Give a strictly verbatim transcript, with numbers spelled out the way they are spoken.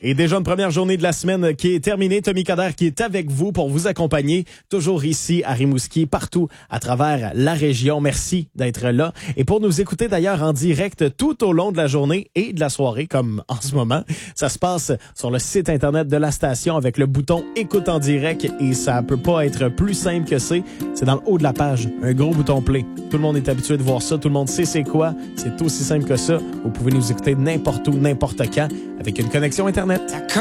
Et déjà une première journée de la semaine qui est terminée. Tommy Coderre qui est avec vous pour vous accompagner, toujours ici à Rimouski, partout à travers la région. Merci d'être là. Et pour nous écouter d'ailleurs en direct tout au long de la journée et de la soirée, comme en ce moment, ça se passe sur le site internet de la station avec le bouton Écoute en direct et ça peut pas être plus simple que c'est. C'est dans le haut de la page, un gros bouton play. Tout le monde est habitué de voir ça, tout le monde sait c'est quoi. C'est aussi simple que ça. Vous pouvez nous écouter n'importe où, n'importe quand avec une connexion internet.